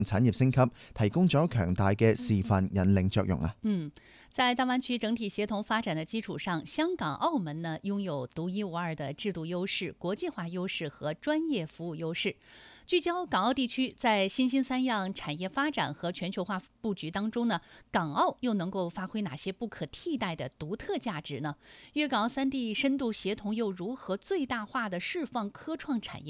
產業升級提供咗強大嘅示範引領作用啊。 在大灣區整體協同發展的基礎上，香港、澳門呢擁有獨一無二的制度優勢、國際化優勢和專業服務優勢。聚焦港澳地區在新興三樣產業發展和全球化佈局當中呢，港澳又能夠發揮哪些不可替代的獨特價值呢？粵港澳三地深度協同又如何最大化的釋放科創產業